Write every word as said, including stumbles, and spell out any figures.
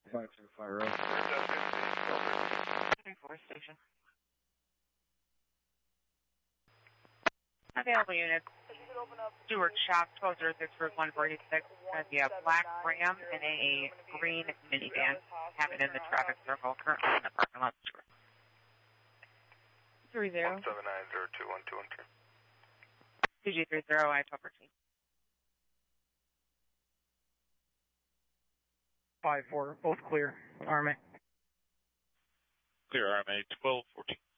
five two Fire Road. four station. Available units. Stewart Shop, twelve oh six, Route one forty-six. Going to be a black Ram and a green minivan. Have it in the traffic circle, currently in the parking lot. three zero. one seven nine zero two one two one three. two G three zero, I twelve fourteen. five four, both clear. Army. Clear, R M A twelve fourteen.